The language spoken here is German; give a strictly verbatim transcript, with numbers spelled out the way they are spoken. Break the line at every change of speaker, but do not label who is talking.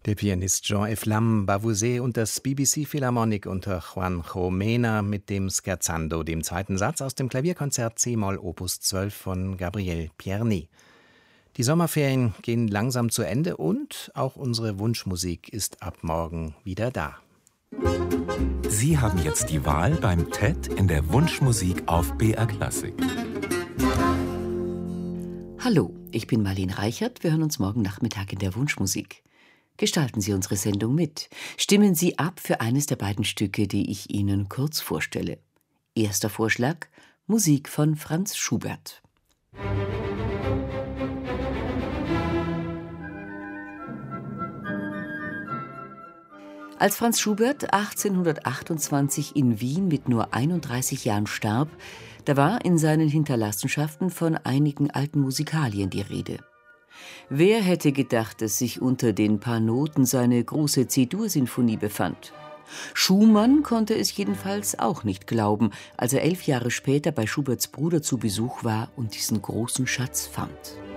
Der Pianist Jean-Yves Lam, Bavouzet und das B B C Philharmonic unter Juanjo Mena mit dem Scherzando, dem zweiten Satz aus dem Klavierkonzert C-Moll Opus zwölf von Gabriel Pierny. Die Sommerferien gehen langsam zu Ende und auch unsere Wunschmusik ist ab morgen wieder da.
Sie haben jetzt die Wahl beim T E D in der Wunschmusik auf B R Klassik.
Hallo, ich bin Marlene Reichert. Wir hören uns morgen Nachmittag in der Wunschmusik. Gestalten Sie unsere Sendung mit. Stimmen Sie ab für eines der beiden Stücke, die ich Ihnen kurz vorstelle. Erster Vorschlag: Musik von Franz Schubert. Als Franz Schubert achtzehnhundertachtundzwanzig in Wien mit nur einunddreißig Jahren starb, da war in seinen Hinterlassenschaften von einigen alten Musikalien die Rede. Wer hätte gedacht, dass sich unter den paar Noten seine große C-Dur-Sinfonie befand? Schumann konnte es jedenfalls auch nicht glauben, als er elf Jahre später bei Schuberts Bruder zu Besuch war und diesen großen Schatz fand.